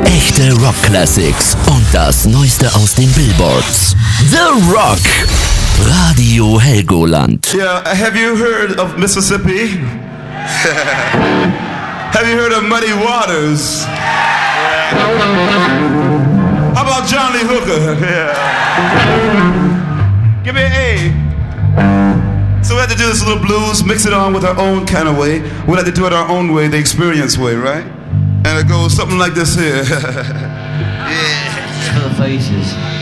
Echte Rock-Classics und das Neueste aus den Billboards. The Rock. Radio Helgoland. Yeah, have you heard of Mississippi? Have you heard of Muddy Waters? How about Johnny Hooker? Yeah. Give me an A. So we had to do this little blues, mix it on with our own kind of way. We had to do it our own way, the experience way, right? And it goes something like this here. Yeah. For the faces.